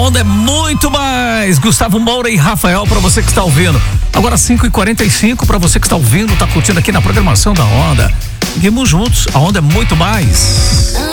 Onda é muito mais. Gustavo Moura e Rafael para você que está ouvindo. Agora 5h45 para você que está ouvindo, tá curtindo aqui na programação da Onda. Seguimos juntos, a Onda é muito mais.